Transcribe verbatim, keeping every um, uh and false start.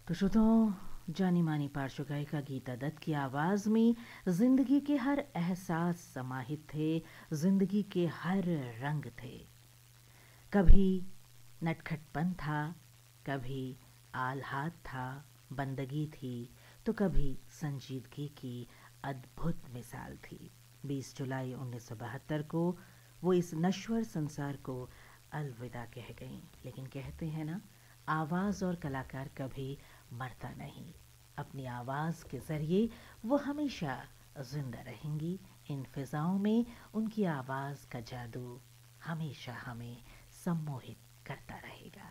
तो श्रोताओ, जानी मानी पार्श्व गायिका गीता दत्त की आवाज़ में जिंदगी के हर एहसास समाहित थे, जिंदगी के हर रंग थे। कभी नटखटपन था, कभी आह्लाद था, बंदगी थी, तो कभी संजीदगी की अद्भुत मिसाल थी। बीस जुलाई उन्नीस सौ बहत्तर को वो इस नश्वर संसार को अलविदा कह गईं। लेकिन कहते हैं ना, आवाज़ और कलाकार कभी मरता नहीं। अपनी आवाज़ के ज़रिए वो हमेशा जिंदा रहेंगी। इन फिज़ाओं में उनकी आवाज़ का जादू हमेशा हमें सम्मोहित करता रहेगा।